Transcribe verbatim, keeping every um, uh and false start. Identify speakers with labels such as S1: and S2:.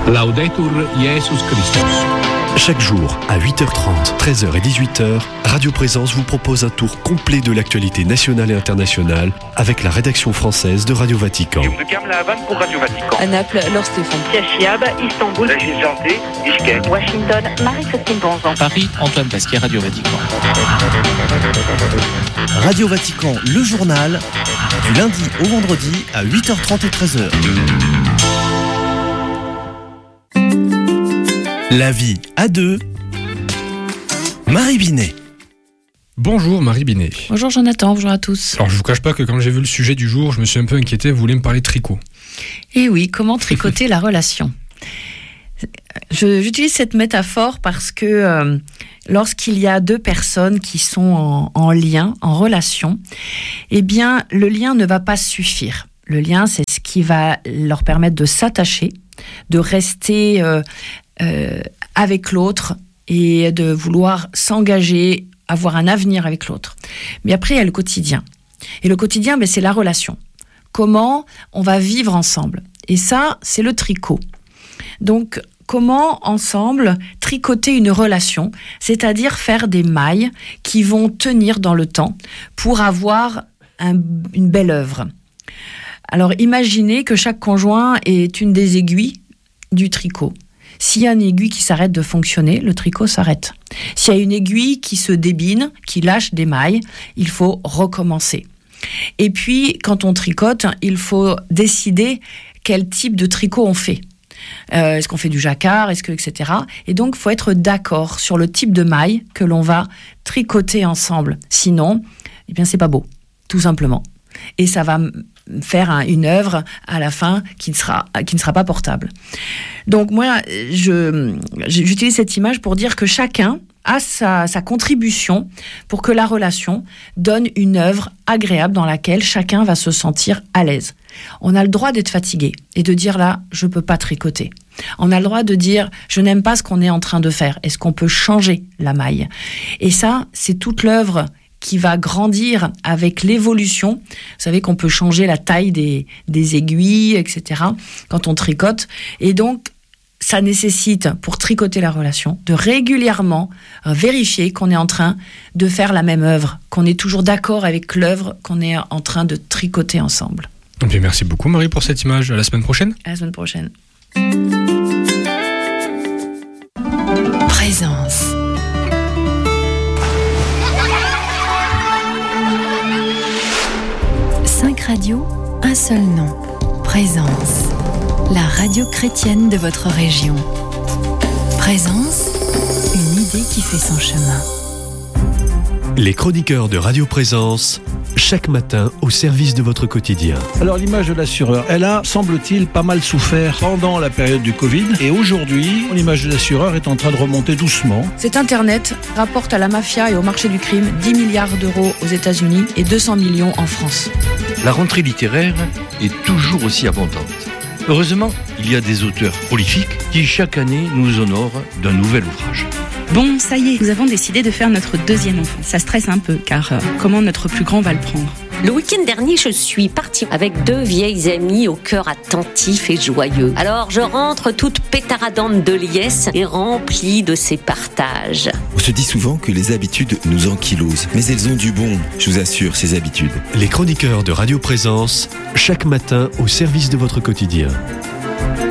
S1: Laudetur Jesus Christus.
S2: Chaque jour, à huit heures trente, treize heures et dix-huit heures, Radio Présence vous propose un tour complet de l'actualité nationale et internationale avec la rédaction française de Radio Vatican.
S3: pour Radio Vatican.
S4: À Naples, Laure Stéphane.
S5: Chiab, Istanbul,
S3: Régine Santé, Bishkek.
S5: Washington, Marie-Christine Bonzan.
S6: Paris, Antoine Pasquier, Radio Vatican.
S7: Radio Vatican, le journal, du lundi au vendredi à huit heures trente et treize heures. La vie à deux. Marie Binet.
S8: Bonjour Marie Binet.
S9: Bonjour Jonathan, bonjour à tous.
S8: Alors je vous cache pas que quand j'ai vu le sujet du jour, je me suis un peu inquiété, vous voulez me parler de tricot.
S9: Eh oui, comment tricoter la relation ? Je, J'utilise cette métaphore parce que euh, lorsqu'il y a deux personnes qui sont en, en lien, en relation, eh bien le lien ne va pas suffire. Le lien, c'est ce qui va leur permettre de s'attacher, de rester euh, euh, avec l'autre et de vouloir s'engager, avoir un avenir avec l'autre. Mais après, il y a le quotidien. Et le quotidien, ben, c'est la relation. Comment on va vivre ensemble. Et ça, c'est le tricot. Donc, comment ensemble tricoter une relation, c'est-à-dire faire des mailles qui vont tenir dans le temps pour avoir un, une belle œuvre. Alors, imaginez que chaque conjoint est une des aiguilles du tricot. S'il y a une aiguille qui s'arrête de fonctionner, le tricot s'arrête. S'il y a une aiguille qui se débine, qui lâche des mailles, il faut recommencer. Et puis, quand on tricote, il faut décider quel type de tricot on fait. Euh, est-ce qu'on fait du jacquard, est-ce que, et cetera. Et donc, il faut être d'accord sur le type de maille que l'on va tricoter ensemble. Sinon, eh bien, c'est pas beau, tout simplement. Et ça va faire un, une œuvre à la fin qui ne sera, qui ne sera pas portable. Donc moi, je, j'utilise cette image pour dire que chacun a sa, sa contribution pour que la relation donne une œuvre agréable dans laquelle chacun va se sentir à l'aise. On a le droit d'être fatigué et de dire là, je ne peux pas tricoter. On a le droit de dire, je n'aime pas ce qu'on est en train de faire. Est-ce qu'on peut changer la maille ? Et ça, c'est toute l'œuvre qui va grandir avec l'évolution. Vous savez qu'on peut changer la taille des, des aiguilles, et cetera, quand on tricote. Et donc, ça nécessite, pour tricoter la relation, de régulièrement vérifier qu'on est en train de faire la même œuvre, qu'on est toujours d'accord avec l'œuvre qu'on est en train de tricoter ensemble.
S8: Et bien, merci beaucoup Marie pour cette image. À la semaine prochaine.
S9: À la semaine prochaine.
S10: Présence. Cinq radios, un seul nom. Présence. La radio chrétienne de votre région. Présence, une idée qui fait son chemin.
S2: Les chroniqueurs de Radio Présence, chaque matin au service de votre quotidien.
S11: Alors l'image de l'assureur, elle a, semble-t-il, pas mal souffert pendant la période du Covid. Et aujourd'hui, l'image de l'assureur est en train de remonter doucement.
S9: Cet Internet rapporte à la mafia et au marché du crime dix milliards d'euros aux États-Unis et deux cents millions en France.
S12: La rentrée littéraire est toujours aussi abondante. Heureusement, il y a des auteurs prolifiques qui chaque année nous honorent d'un nouvel ouvrage.
S13: Bon, ça y est, nous avons décidé de faire notre deuxième enfant. Ça stresse un peu, car euh, comment notre plus grand va le prendre ?
S14: Le week-end dernier, je suis partie avec deux vieilles amies au cœur attentif et joyeux. Alors, je rentre toute pétaradante de liesse et remplie de ces partages.
S15: On se dit souvent que les habitudes nous ankylosent, mais elles ont du bon, je vous assure, ces habitudes.
S2: Les chroniqueurs de Radio Présence, chaque matin au service de votre quotidien.